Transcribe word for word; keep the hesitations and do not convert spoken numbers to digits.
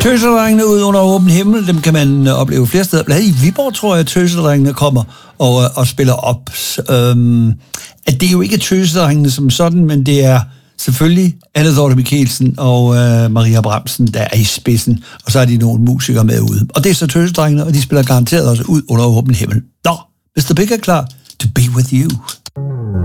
Tøsedrengene ud under åben himmel, dem kan man opleve flere steder. Blandt andet i Viborg, tror jeg, at Tøsedrengene kommer og, og spiller op. Øhm, at det er jo ikke Tøsedrengene som sådan, men det er selvfølgelig Anne Dorte Michelsen og øh, Maria Bramsen, der er i spidsen, og så er de nogle musikere med ude. Og det er så Tøsedrengene, og de spiller garanteret også ud under åben himmel. Nå, mister Big er klar. To be with you.